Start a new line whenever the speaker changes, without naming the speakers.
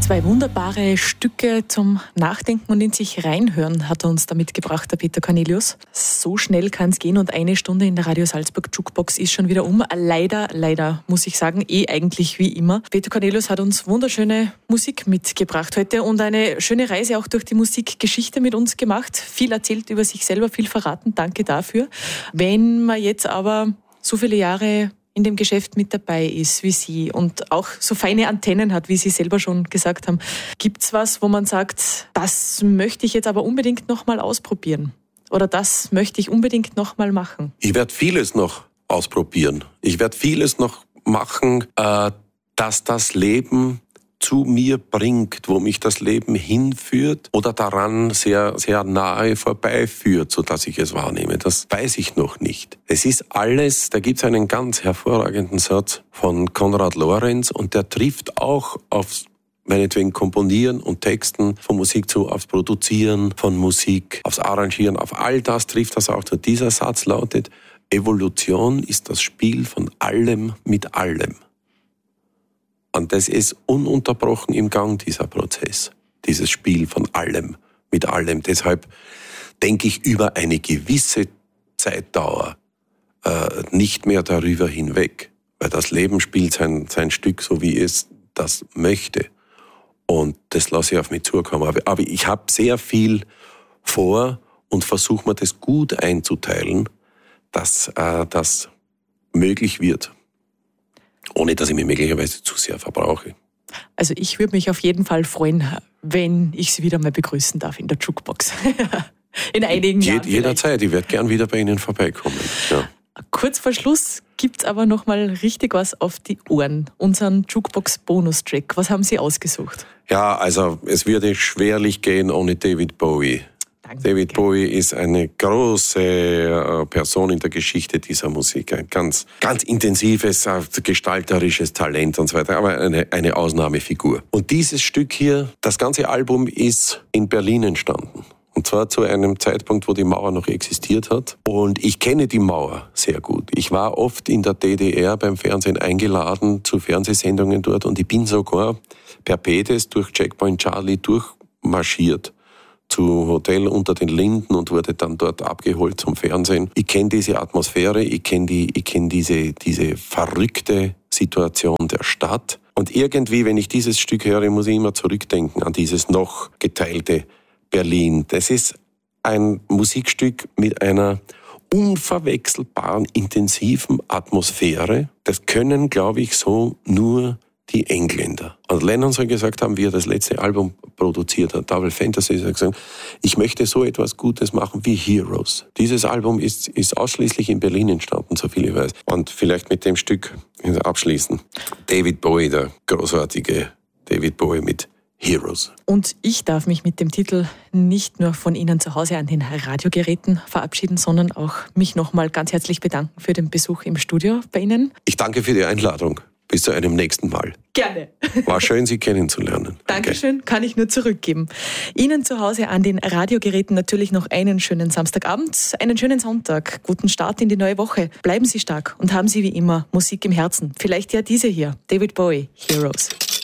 Zwei wunderbare Stücke zum Nachdenken und in sich reinhören hat er uns da mitgebracht, der Peter Cornelius. So schnell kann es gehen und eine Stunde in der Radio Salzburg Jukebox ist schon wieder um. Leider, muss ich sagen, eigentlich wie immer. Peter Cornelius hat uns wunderschöne Musik mitgebracht heute und eine schöne Reise auch durch die Musikgeschichte mit uns gemacht. Viel erzählt über sich selber, viel verraten. Danke dafür. Wenn man jetzt aber so viele Jahre in dem Geschäft mit dabei ist wie Sie und auch so feine Antennen hat, wie Sie selber schon gesagt haben. Gibt's was, wo man sagt, das möchte ich jetzt aber unbedingt noch mal ausprobieren? Oder das möchte ich unbedingt noch mal machen?
Ich werde vieles noch ausprobieren. Ich werde vieles noch machen, dass das Leben zu mir bringt, wo mich das Leben hinführt oder daran sehr, sehr nahe vorbeiführt, sodass ich es wahrnehme. Das weiß ich noch nicht. Es ist alles, da gibt es einen ganz hervorragenden Satz von Konrad Lorenz und der trifft auch aufs meinetwegen Komponieren und Texten von Musik zu, aufs Produzieren von Musik, aufs Arrangieren, auf all das trifft das auch zu. Dieser Satz lautet, Evolution ist das Spiel von allem mit allem. Und das ist ununterbrochen im Gang, dieser Prozess, dieses Spiel von allem mit allem. Deshalb denke ich über eine gewisse Zeitdauer nicht mehr darüber hinweg, weil das Leben spielt sein Stück so, wie es das möchte. Und das lasse ich auf mich zukommen. Aber ich habe sehr viel vor und versuche mir das gut einzuteilen, dass das möglich wird. Ohne dass ich mich möglicherweise zu sehr verbrauche.
Also ich würde mich auf jeden Fall freuen, wenn ich Sie wieder mal begrüßen darf in der Jukebox. In einigen Jahren.
Jederzeit, ich werde gern wieder bei Ihnen vorbeikommen. Ja.
Kurz vor Schluss gibt's aber noch mal richtig was auf die Ohren. Unseren Jukebox-Bonus-Track. Was haben Sie ausgesucht?
Ja, also es würde schwerlich gehen ohne David Bowie. David Bowie ist eine große Person in der Geschichte dieser Musik. Ein ganz, ganz intensives, gestalterisches Talent und so weiter, aber eine Ausnahmefigur. Und dieses Stück hier, das ganze Album ist in Berlin entstanden. Und zwar zu einem Zeitpunkt, wo die Mauer noch existiert hat. Und ich kenne die Mauer sehr gut. Ich war oft in der DDR beim Fernsehen eingeladen zu Fernsehsendungen dort und ich bin sogar per Pedes durch Checkpoint Charlie durchmarschiert zu Hotel unter den Linden und wurde dann dort abgeholt zum Fernsehen. Ich kenne diese Atmosphäre, ich kenne diese verrückte Situation der Stadt. Und irgendwie, wenn ich dieses Stück höre, muss ich immer zurückdenken an dieses noch geteilte Berlin. Das ist ein Musikstück mit einer unverwechselbaren, intensiven Atmosphäre. Das können, glaube ich, so nur die Engländer. Und Lennon soll gesagt haben, wie er das letzte Album produziert hat, Double Fantasy, hat gesagt, ich möchte so etwas Gutes machen wie Heroes. Dieses Album ist ausschließlich in Berlin entstanden, so viel ich weiß. Und vielleicht mit dem Stück abschließen. David Bowie, der großartige David Bowie mit Heroes.
Und ich darf mich mit dem Titel nicht nur von Ihnen zu Hause an den Radiogeräten verabschieden, sondern auch mich nochmal ganz herzlich bedanken für den Besuch im Studio bei Ihnen.
Ich danke für die Einladung. Bis zu einem nächsten Mal.
Gerne.
War schön, Sie kennenzulernen.
Dankeschön, kann ich nur zurückgeben. Ihnen zu Hause an den Radiogeräten natürlich noch einen schönen Samstagabend, einen schönen Sonntag, guten Start in die neue Woche. Bleiben Sie stark und haben Sie wie immer Musik im Herzen. Vielleicht ja diese hier, David Bowie, Heroes.